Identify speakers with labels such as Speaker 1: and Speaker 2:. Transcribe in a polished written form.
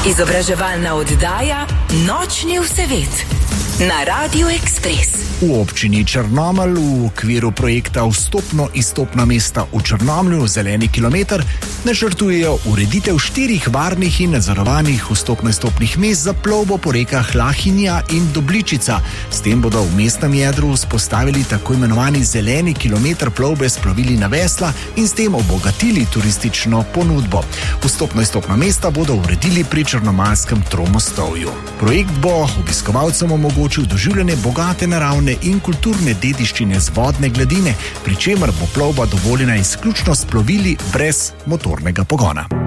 Speaker 1: Izobraževalna oddaja Nočni vsevet na Radiu Ekspres.
Speaker 2: V občini Črnomelj v okviru projekta Vstopno-izstopna mesta v Črnomlju Zeleni kilometer načrtujejo ureditev 4 varnih in nadzorovanih vstopno-izstopnih mest za plovbo po rekah Lahinja in Dobličica. S tem bodo v mestnem jedru vzpostavili tako imenovani zeleni kilometer plovbe s plovili na vesla in s tem obogatili turistično ponudbo. Vstopno-izstopna mesta bodo uredili pri Črnomaljskem Tromostovju. Projekt bo obiskovalcem omogočil doživljanje bogate naravne in kulturne dediščine z vodne gladine, pri čemer bo plovba dovoljena izključno s plovili brez motornega pogona.